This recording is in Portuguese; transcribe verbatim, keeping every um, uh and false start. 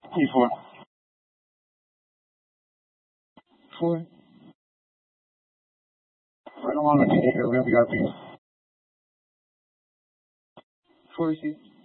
E foi. Foi. Foi lá no dia que eu vim ligar para isso. Foi sim.